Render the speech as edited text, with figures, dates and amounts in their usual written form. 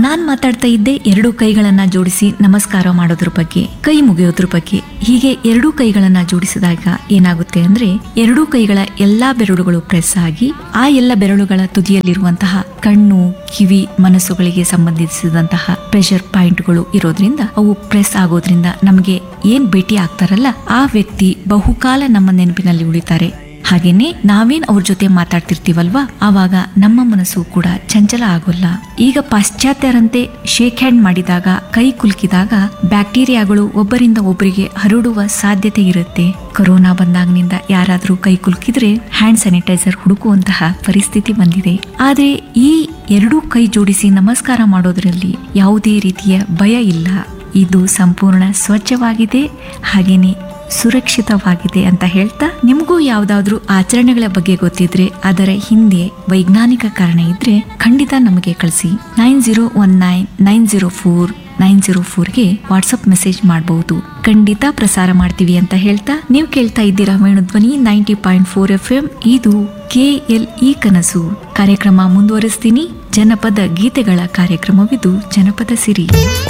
ನಾನ್ ಮಾತಾಡ್ತಾ ಇದ್ದೆ ಎರಡು ಕೈಗಳನ್ನ ಜೋಡಿಸಿ ನಮಸ್ಕಾರ ಮಾಡೋದ್ರ ಬಗ್ಗೆ, ಕೈ ಮುಗಿಯೋದ್ರ ಬಗ್ಗೆ. ಹೀಗೆ ಎರಡೂ ಕೈಗಳನ್ನ ಜೋಡಿಸಿದಾಗ ಏನಾಗುತ್ತೆ ಅಂದ್ರೆ ಎರಡೂ ಕೈಗಳ ಎಲ್ಲಾ ಬೆರಳುಗಳು ಪ್ರೆಸ್ ಆಗಿ ಆ ಎಲ್ಲ ಬೆರಳುಗಳ ತುದಿಯಲ್ಲಿರುವಂತಹ ಕಣ್ಣು, ಕಿವಿ, ಮನಸ್ಸುಗಳಿಗೆ ಸಂಬಂಧಿಸಿದಂತಹ ಪ್ರೆಷರ್ ಪಾಯಿಂಟ್ಗಳು ಇರೋದ್ರಿಂದ ಅವು ಪ್ರೆಸ್ ಆಗೋದ್ರಿಂದ ನಮಗೆ ಏನ್ ಭೇಟಿ ಆಗ್ತಾರಲ್ಲ ಆ ವ್ಯಕ್ತಿ ಬಹುಕಾಲ ನಮ್ಮ ನೆನಪಿನಲ್ಲಿ ಉಳಿತಾರೆ. ಹಾಗೇನೆ ನಾವೇನ್ ಅವ್ರ ಜೊತೆ ಮಾತಾಡ್ತಿರ್ತೀವಲ್ವಾ ಆವಾಗ ನಮ್ಮ ಮನಸ್ಸು ಕೂಡ ಚಂಚಲ ಆಗೋಲ್ಲ. ಈಗ ಪಾಶ್ಚಾತ್ಯರಂತೆ ಶೇಕ್ ಹ್ಯಾಂಡ್ ಮಾಡಿದಾಗ, ಕೈ ಕುಲ್ಕಿದಾಗ ಬ್ಯಾಕ್ಟೀರಿಯಾಗಳು ಒಬ್ಬರಿಂದ ಒಬ್ಬರಿಗೆ ಹರಡುವ ಸಾಧ್ಯತೆ ಇರುತ್ತೆ. ಕೊರೋನಾ ಬಂದಾಗಿನಿಂದ ಯಾರಾದ್ರೂ ಕೈ ಕುಲ್ಕಿದ್ರೆ ಹ್ಯಾಂಡ್ ಸ್ಯಾನಿಟೈಸರ್ ಹುಡುಕುವಂತಹ ಪರಿಸ್ಥಿತಿ ಬಂದಿದೆ. ಆದ್ರೆ ಈ ಎರಡೂ ಕೈ ಜೋಡಿಸಿ ನಮಸ್ಕಾರ ಮಾಡೋದ್ರಲ್ಲಿ ಯಾವುದೇ ರೀತಿಯ ಭಯ ಇಲ್ಲ. ಇದು ಸಂಪೂರ್ಣ ಸ್ವಚ್ಛವಾಗಿದೆ, ಹಾಗೇನೆ ಸುರಕ್ಷಿತವಾಗಿದೆ ಅಂತ ಹೇಳ್ತಾ, ನಿಮಗೂ ಯಾವ್ದಾದ್ರು ಆಚರಣೆಗಳ ಬಗ್ಗೆ ಗೊತ್ತಿದ್ರೆ ಅದರ ಹಿಂದೆ ವೈಜ್ಞಾನಿಕ ಕಾರಣ ಇದ್ರೆ ಖಂಡಿತ ನಮಗೆ ಕಳಿಸಿ. 9019904904 ವಾಟ್ಸಪ್ ಮೆಸೇಜ್ ಮಾಡಬಹುದು. ಖಂಡಿತ ಪ್ರಸಾರ ಮಾಡ್ತೀವಿ ಅಂತ ಹೇಳ್ತಾ, ನೀವು ಕೇಳ್ತಾ ಇದ್ದೀರಾ ವೇಣುಧ್ವನಿ 90.4 FM. ಇದು KLE ಕನಸು ಕಾರ್ಯಕ್ರಮ ಮುಂದುವರಿಸ್ತೀನಿ. ಜನಪದ ಗೀತೆಗಳ ಕಾರ್ಯಕ್ರಮವಿದು, ಜನಪದ ಸಿರಿ.